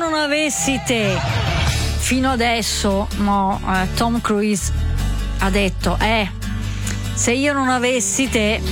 non avessi te. Fino adesso Tom Cruise ha detto se io non avessi te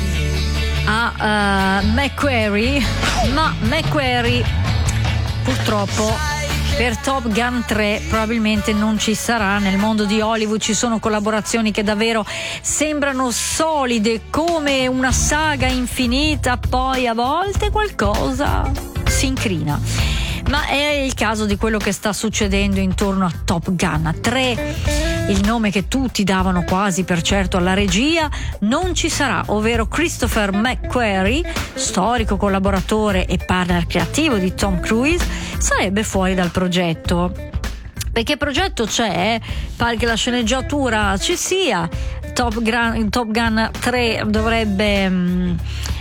a McQuarrie, ma McQuarrie purtroppo per Top Gun 3 probabilmente non ci sarà. Nel mondo di Hollywood ci sono collaborazioni che davvero sembrano solide come una saga infinita, poi a volte qualcosa si incrina. Ma è il caso di quello che sta succedendo intorno a Top Gun 3. Il nome che tutti davano quasi per certo alla regia non ci sarà, ovvero Christopher McQuarrie, storico collaboratore e partner creativo di Tom Cruise, sarebbe fuori dal progetto. Perché progetto c'è? Pare che la sceneggiatura ci sia. Top Gun 3 dovrebbe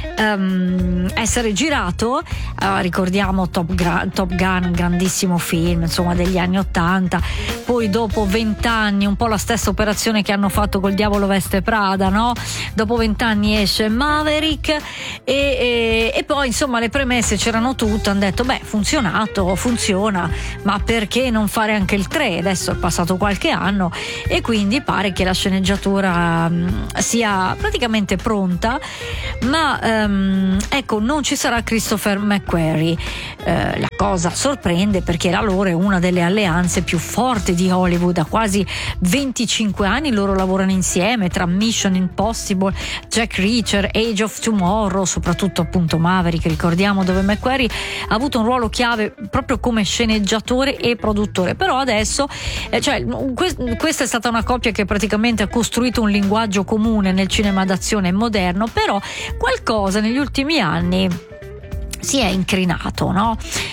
essere girato, ricordiamo Top Gun, grandissimo film insomma degli anni 80, poi dopo 20 anni, un po' la stessa operazione che hanno fatto col Diavolo Veste Prada, no? Dopo 20 anni esce Maverick e poi insomma le premesse c'erano tutte, hanno detto funziona, ma perché non fare anche il 3? Adesso è passato qualche anno e quindi pare che la sceneggiatura sia praticamente pronta, ma ecco, non ci sarà Christopher McQuarrie. La cosa sorprende perché la loro è una delle alleanze più forti di Hollywood. Da quasi 25 anni loro lavorano insieme, tra Mission Impossible, Jack Reacher, Age of Tomorrow, soprattutto appunto Maverick, ricordiamo, dove McQuarrie ha avuto un ruolo chiave proprio come sceneggiatore e produttore. Però adesso questa è stata una coppia che praticamente ha costruito un linguaggio comune nel cinema d'azione moderno, però qualcosa negli ultimi anni si è incrinato, no?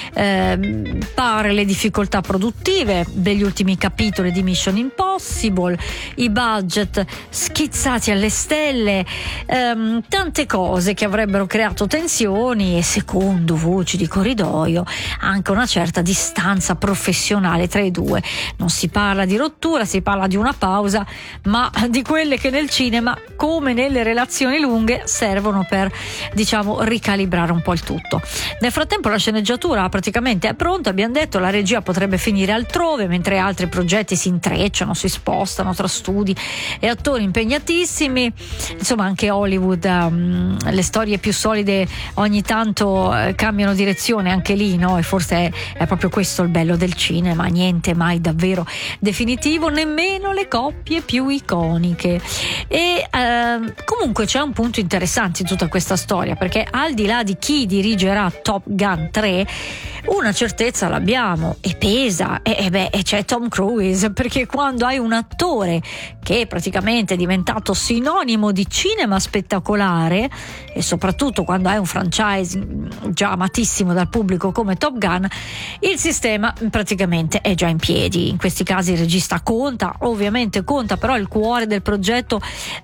Pare le difficoltà produttive degli ultimi capitoli di Mission Impossible, i budget schizzati alle stelle, tante cose che avrebbero creato tensioni e, secondo voci di corridoio, anche una certa distanza professionale tra i due. Non si parla di rottura, si parla di una pausa, ma di quelle che nel cinema, come nelle relazioni lunghe, servono per, ricalibrare un po' il tutto. Nel frattempo la sceneggiatura praticamente è pronta, abbiamo detto, la regia potrebbe finire altrove, mentre altri progetti si intrecciano, si spostano tra studi e attori impegnatissimi. Insomma, anche Hollywood, le storie più solide ogni tanto cambiano direzione anche lì, no? E forse è proprio questo il bello del cinema, niente mai davvero definitivo, nemmeno le coppie più iconiche. E comunque c'è un punto interessante in tutta questa storia, perché al di là di chi dirigerà Top Gun 3, una certezza l'abbiamo e pesa, e c'è Tom Cruise, perché quando hai un attore che praticamente è diventato sinonimo di cinema spettacolare, e soprattutto quando hai un franchise già amatissimo dal pubblico come Top Gun, il sistema praticamente è già in piedi. In questi casi il regista ovviamente conta, però il cuore del progetto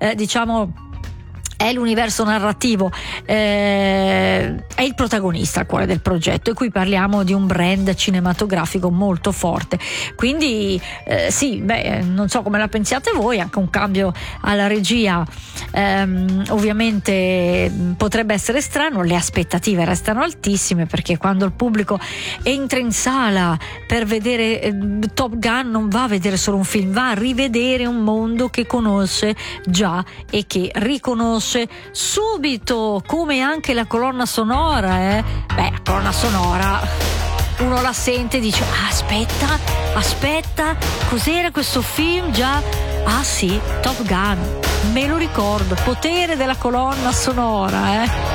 è l'universo narrativo, è il protagonista al cuore del progetto, e qui parliamo di un brand cinematografico molto forte. Quindi non so come la pensiate voi, anche un cambio alla regia ovviamente potrebbe essere strano. Le aspettative restano altissime, perché quando il pubblico entra in sala per vedere Top Gun non va a vedere solo un film, va a rivedere un mondo che conosce già e che riconosce subito, come anche la colonna sonora. La colonna sonora uno la sente e dice aspetta, cos'era questo film già? Ah sì, Top Gun, me lo ricordo, potere della colonna sonora.